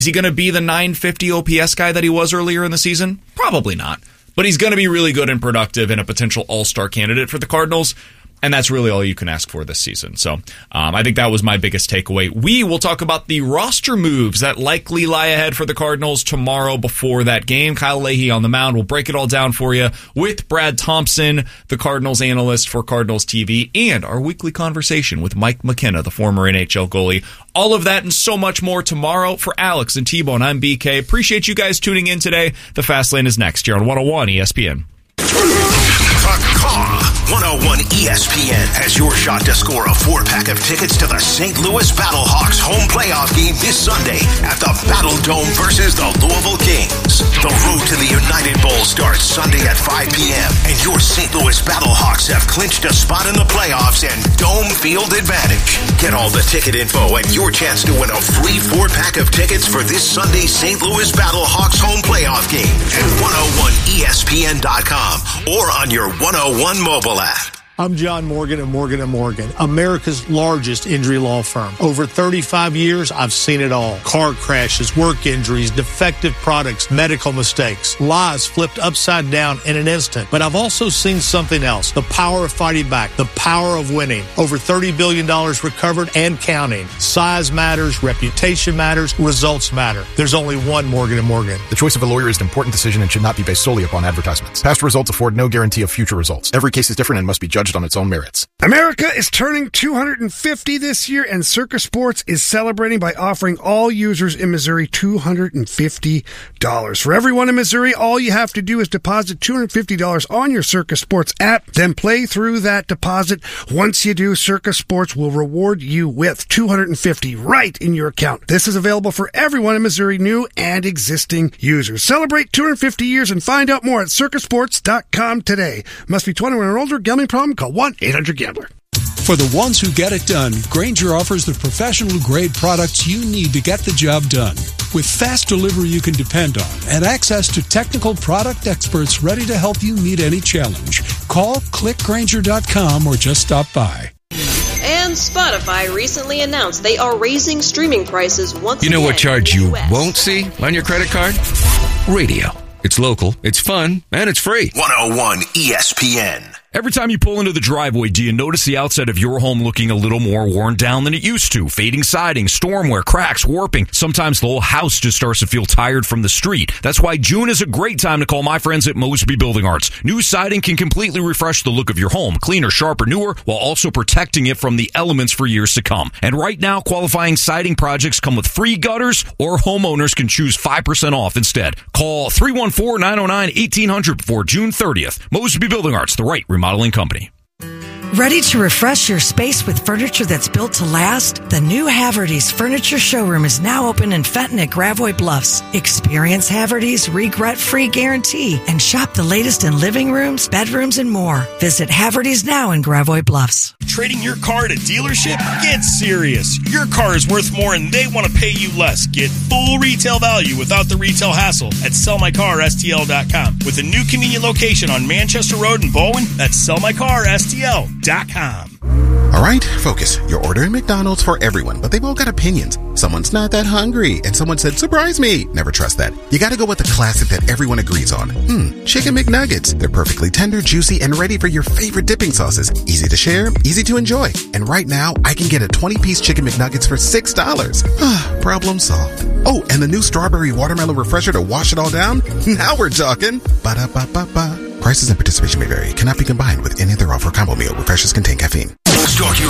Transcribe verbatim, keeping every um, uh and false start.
Is he going to be the nine fifty O P S guy that he was earlier in the season? Probably not. But he's going to be really good and productive and a potential all-star candidate for the Cardinals. And that's really all you can ask for this season. So um, I think that was my biggest takeaway. We will talk about the roster moves that likely lie ahead for the Cardinals tomorrow before that game. Kyle Leahy on the mound. We'll break it all down for you with Brad Thompson, the Cardinals analyst for Cardinals T V, and our weekly conversation with Mike McKenna, the former N H L goalie. All of that and so much more tomorrow. For Alex and T-Bone, I'm B K. Appreciate you guys tuning in today. The Fast Lane is next here on one oh one E S P N. one oh one E S P N has your shot to score a four-pack of tickets to the Saint Louis Battlehawks home playoff game this Sunday at the Battle Dome versus the Louisville Kings. The road to the United Bowl starts Sunday at five p.m. and your Saint Louis Battlehawks have clinched a spot in the playoffs and dome field advantage. Get all the ticket info and your chance to win a free four-pack of tickets for this Sunday's Saint Louis Battlehawks home playoff game at one oh one E S P N dot com or on your one oh one mobile app. I'm John Morgan of Morgan and Morgan, America's largest injury law firm. Over thirty-five years, I've seen it all. Car crashes, work injuries, defective products, medical mistakes, lives flipped upside down in an instant. But I've also seen something else, the power of fighting back, the power of winning. Over thirty billion dollars recovered and counting. Size matters, reputation matters, results matter. There's only one Morgan and Morgan. The choice of a lawyer is an important decision and should not be based solely upon advertisements. Past results afford no guarantee of future results. Every case is different and must be judged on its own merits. America is turning two hundred fifty this year, and Circa Sports is celebrating by offering all users in Missouri two hundred fifty dollars. For everyone in Missouri, all you have to do is deposit two hundred fifty dollars on your Circa Sports app, then play through that deposit. Once you do, Circa Sports will reward you with two hundred fifty dollars right in your account. This is available for everyone in Missouri, new and existing users. Celebrate two hundred fifty years and find out more at circa sports dot com today. Must be twenty-one or older. Gambling problem? Call one eight hundred gambler. For the ones who get it done, Grainger offers the professional-grade products you need to get the job done. With fast delivery you can depend on and access to technical product experts ready to help you meet any challenge. Call click grainger dot com or just stop by. And Spotify recently announced they are raising streaming prices once again. You know what charge you U S won't see on your credit card? Radio. It's local, it's fun, and it's free. one oh one E S P N. Every time you pull into the driveway, do you notice the outside of your home looking a little more worn down than it used to? Fading siding, storm wear, cracks, warping. Sometimes the whole house just starts to feel tired from the street. That's why June is a great time to call my friends at Mosby Building Arts. New siding can completely refresh the look of your home, cleaner, sharper, newer, while also protecting it from the elements for years to come. And right now, qualifying siding projects come with free gutters, or homeowners can choose five percent off instead. Call three one four, nine oh nine, eighteen hundred before June thirtieth. Mosby Building Arts, the right remodeling company. Ready to refresh your space with furniture that's built to last? The new Haverty's Furniture Showroom is now open in Fenton at Gravois Bluffs. Experience Haverty's regret-free guarantee and shop the latest in living rooms, bedrooms, and more. Visit Haverty's now in Gravois Bluffs. Trading your car at a dealership? Get serious. Your car is worth more and they want to pay you less. Get full retail value without the retail hassle at sell my car S T L dot com. With a new convenient location on Manchester Road in Bowen, that's sell my car S T L dot com. All right, focus. You're ordering McDonald's for everyone, but they've all got opinions. Someone's not that hungry, and someone said, surprise me. Never trust that. You gotta go with the classic that everyone agrees on. Hmm, Chicken McNuggets. They're perfectly tender, juicy, and ready for your favorite dipping sauces. Easy to share, easy to enjoy. And right now, I can get a twenty-piece Chicken McNuggets for six dollars. Problem solved. Oh, and the new strawberry watermelon refresher to wash it all down? Now we're talking. Ba-da-ba-ba-ba. Prices and participation may vary. Cannot be combined with any other offer or combo meal. Refreshers contain caffeine. Start your